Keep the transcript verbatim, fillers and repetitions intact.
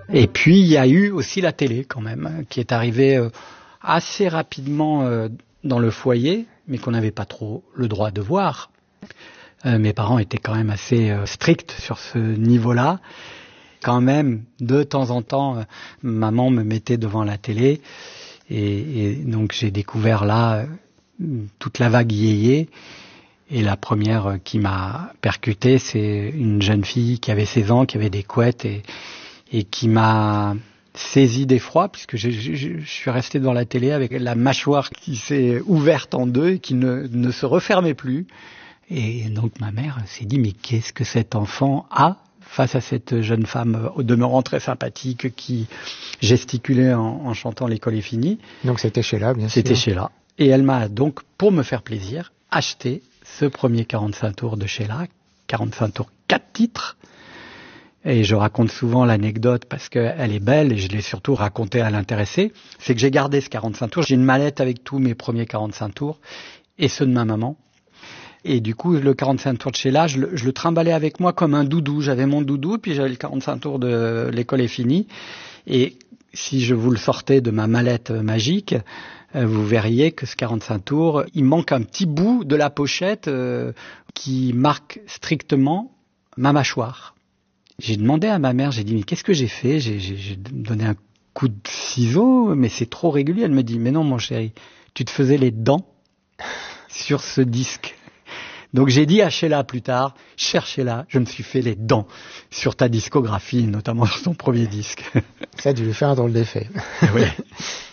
Et puis il y a eu aussi la télé quand même, qui est arrivée euh, assez rapidement euh, dans le foyer, mais qu'on n'avait pas trop le droit de voir. Euh, mes parents étaient quand même assez euh, stricts sur ce niveau-là. Quand même, de temps en temps, euh, maman me mettait devant la télé, et, et donc j'ai découvert là euh, toute la vague yéyé. Et la première euh, qui m'a percuté, c'est une jeune fille qui avait seize ans, qui avait des couettes et, et qui m'a saisi d'effroi, puisque je, je, je suis resté devant la télé avec la mâchoire qui s'est ouverte en deux et qui ne, ne se refermait plus. Et donc ma mère s'est dit, mais qu'est-ce que cet enfant a face à cette jeune femme au demeurant très sympathique qui gesticulait en, en chantant l'école est finie. Donc c'était Sheila, bien sûr. C'était Sheila. Et elle m'a donc, pour me faire plaisir, acheté ce premier quarante-cinq tours de Sheila, quarante-cinq tours, quatre titres. Et je raconte souvent l'anecdote parce qu'elle est belle et je l'ai surtout racontée à l'intéressé. C'est que j'ai gardé ce quarante-cinq tours. J'ai une mallette avec tous mes premiers quarante-cinq tours et ceux de ma maman. Et du coup, le quarante-cinq tours de Sheila, je le, je le trimballais avec moi comme un doudou. J'avais mon doudou, puis j'avais le quarante-cinq tours de l'école est finie. Et si je vous le sortais de ma mallette magique, euh, vous verriez que ce quarante-cinq tours, il manque un petit bout de la pochette euh, qui marque strictement ma mâchoire. J'ai demandé à ma mère, j'ai dit, mais qu'est-ce que j'ai fait ? j'ai, j'ai, j'ai donné un coup de ciseau, mais c'est trop régulier. Elle me dit, mais non, mon chéri, tu te faisais les dents sur ce disque. Donc j'ai dit à Sheila plus tard, cherchez-la, je me suis fait les dents sur ta discographie, notamment sur ton premier disque. Ça a dû lui faire un drôle d'effet. Oui.